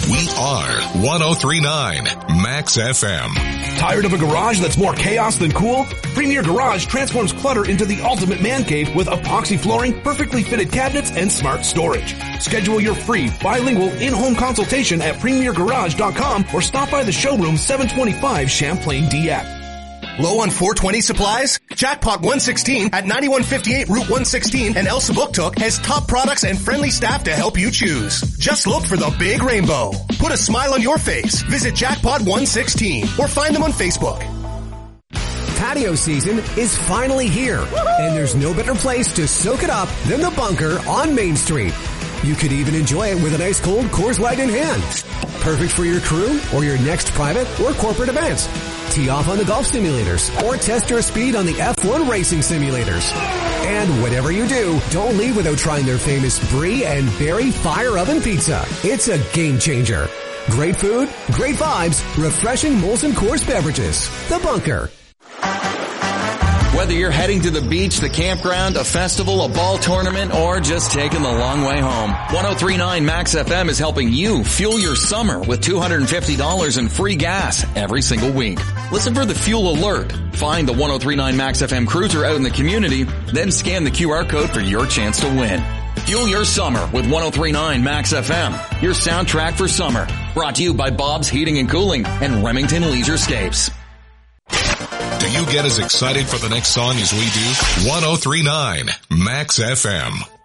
We are 103.9 Max FM. Tired of a garage that's more chaos than cool? Premier Garage transforms clutter into the ultimate man cave with epoxy flooring, perfectly fitted cabinets, and smart storage. Schedule your free bilingual in-home consultation at premiergarage.com or stop by the showroom 725 Champlain Dieppe. Low on 420 supplies? Jackpot 116 at 9158 Route 116 and El Sabuktuk has top products and friendly staff to help you choose. Just look for the big rainbow. Put a smile on your face. Visit Jackpot 116 or find them on Facebook. Patio season is finally here, and there's no better place to soak it up than the Bunker on Main Street. You could even enjoy it with an ice cold Coors Light in hand. Perfect for your crew or your next private or corporate events. Tee off on the golf simulators or test your speed on the F1 racing simulators. And whatever you do, don't leave without trying their famous Brie and Berry Fire Oven Pizza. It's a game changer. Great food, great vibes, refreshing Molson Coors beverages. The Bunker. Whether you're heading to the beach, the campground, a festival, a ball tournament, or just taking the long way home, 103.9 Max FM is helping you fuel your summer with $250 in free gas every single week. Listen for the fuel alert. Find the 103.9 Max FM cruiser out in the community, then scan the QR code for your chance to win. Fuel your summer with 103.9 Max FM, your soundtrack for summer. Brought to you by Bob's Heating and Cooling and Remington Leisurescapes. Do you get as excited for the next song as we do? 103.9 Max FM.